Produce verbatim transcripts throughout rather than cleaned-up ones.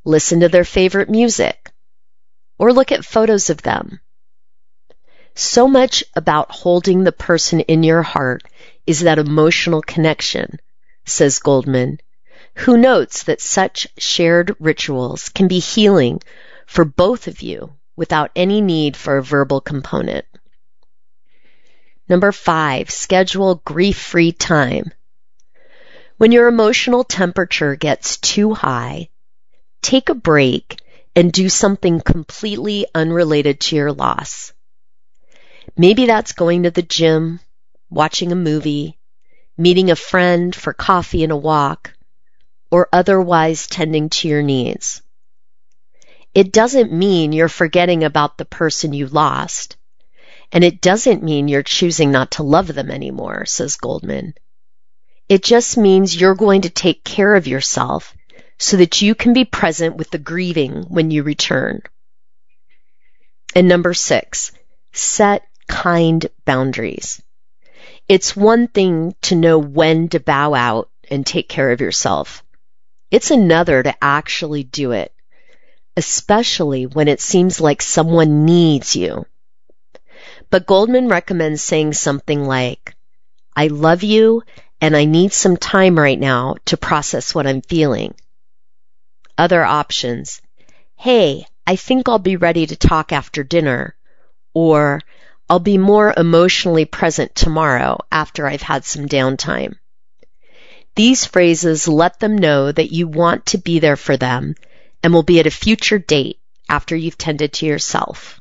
listen to their favorite music, or look at photos of them. So much about holding the person in your heart is that emotional connection, says Goldman, who notes that such shared rituals can be healing for both of you without any need for a verbal component. Number five, schedule grief-free time. When your emotional temperature gets too high, take a break and do something completely unrelated to your loss. Maybe that's going to the gym, watching a movie, meeting a friend for coffee and a walk, or otherwise tending to your needs. It doesn't mean you're forgetting about the person you lost, and it doesn't mean you're choosing not to love them anymore, says Goldman. It just means you're going to take care of yourself so that you can be present with the grieving when you return. And number six, set kind boundaries. It's one thing to know when to bow out and take care of yourself. It's another to actually do it, especially when it seems like someone needs you. But Goldman recommends saying something like, I love you and I need some time right now to process what I'm feeling. Other options, hey, I think I'll be ready to talk after dinner, or I'll be more emotionally present tomorrow after I've had some downtime. These phrases let them know that you want to be there for them and will be at a future date after you've tended to yourself.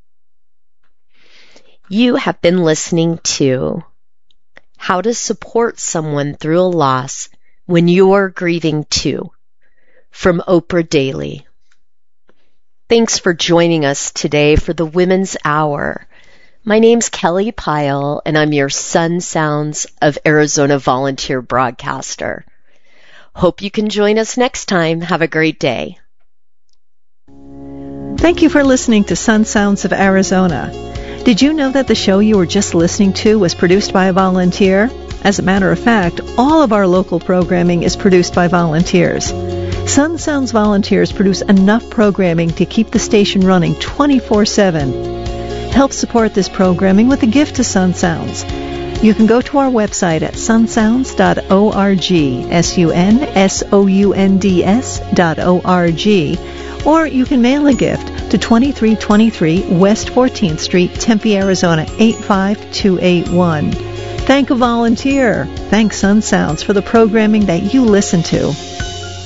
You have been listening to How to Support Someone Through a Loss When You're Grieving Too, from Oprah Daily. Thanks for joining us today for the Women's Hour. My name's Kelly Pyle, and I'm your Sun Sounds of Arizona volunteer broadcaster. Hope you can join us next time. Have a great day. Thank you for listening to Sun Sounds of Arizona. Did you know that the show you were just listening to was produced by a volunteer? As a matter of fact, all of our local programming is produced by volunteers. Sun Sounds volunteers produce enough programming to keep the station running twenty-four seven. Help support this programming with a gift to Sun Sounds. You can go to our website at sun sounds dot org, S U N S O U N D S dot O R G, or you can mail a gift to twenty-three twenty-three West fourteenth Street, Tempe, Arizona, eight five two eight one. Thank a volunteer. Thank Sun Sounds for the programming that you listen to.